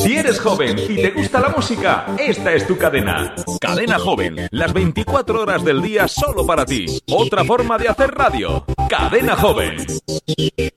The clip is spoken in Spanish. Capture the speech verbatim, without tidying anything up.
Si eres joven y te gusta la música, esta es tu cadena. Cadena Joven, las veinticuatro horas del día solo para ti. Otra forma de hacer radio. Cadena Joven.